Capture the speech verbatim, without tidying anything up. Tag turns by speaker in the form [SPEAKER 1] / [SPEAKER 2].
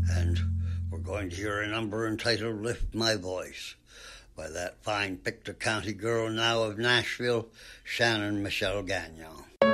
[SPEAKER 1] And we're going to hear a number entitled Lift My Voice by that fine Pictou County girl now of Nashville, Shannon Michelle Gagnon.